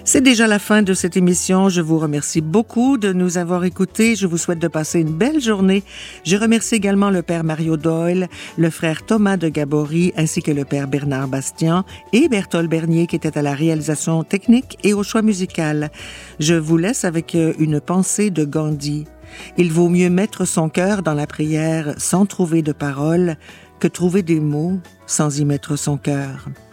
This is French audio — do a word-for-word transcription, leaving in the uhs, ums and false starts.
C'est déjà la fin de cette émission. Je vous remercie beaucoup de nous avoir écoutés. Je vous souhaite de passer une belle journée. Je remercie également le père Mario Doyle, le frère Thomas de Gabory, ainsi que le père Bernard Bastian et Berthold Bernier qui étaient à la réalisation technique et au choix musical. Je vous laisse avec une pensée de Gandhi. Il vaut mieux mettre son cœur dans la prière sans trouver de paroles que trouver des mots sans y mettre son cœur.